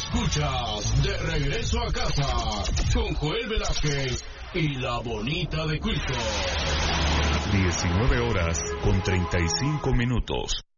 Escuchas De Regreso a Casa con Joel Velázquez y la Bonita de Quilco. 19 horas con 35 minutos.